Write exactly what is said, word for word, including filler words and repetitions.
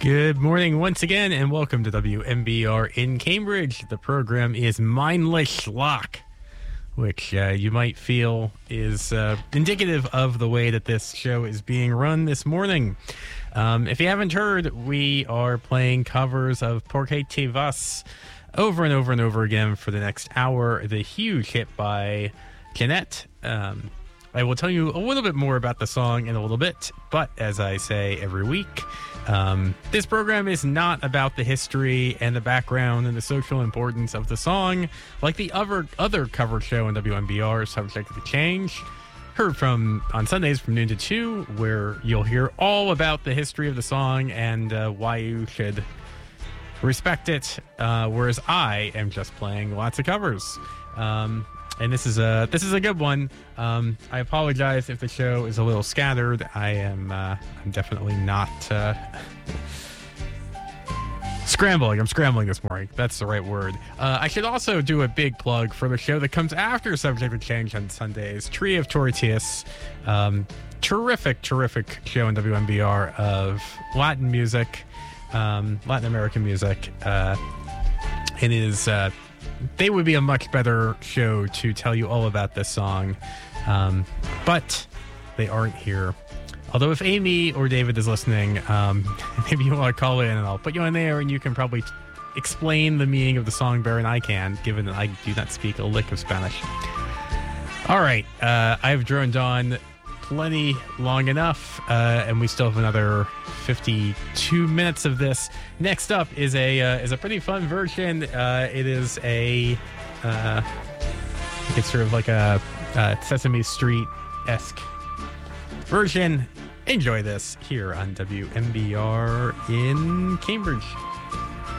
Good morning once again, and welcome to W M B R in Cambridge. The program is Mindless Lock, which uh, you might feel is uh, indicative of the way that this show is being run this morning. Um, if you haven't heard, we are playing covers of Porque Te Vas over and over and over again for the next hour. The huge hit by Jeanette. Um, I will tell you a little bit more about the song in a little bit, but as I say every week, um, this program is not about the history and the background and the social importance of the song, like the other other cover show in W M B R, Subject to Change, heard from on Sundays from noon to two, where you'll hear all about the history of the song and uh, why you should respect it, uh, whereas I am just playing lots of covers. Um, And this is a this is a good one. Um, I apologize if the show is a little scattered. I am uh, I'm definitely not uh, scrambling. I'm scrambling this morning. That's the right word. Uh, I should also do a big plug for the show that comes after Subject to Change on Sundays. Tree of Tortillas. Um, terrific, terrific show in W M B R of Latin music, um, Latin American music. Uh, it is. Uh, They would be a much better show to tell you all about this song, um, but they aren't here. Although if Amy or David is listening, um, maybe you want to call in and I'll put you on there and you can probably t- explain the meaning of the song better than I can, given that I do not speak a lick of Spanish. All right, uh, I've droned on plenty long enough, uh, and we still have another fifty-two minutes of this. Next up is a uh, is a pretty fun version. Uh, it is a uh, it's sort of like a, a Sesame Street-esque version. Enjoy this here on W M B R in Cambridge.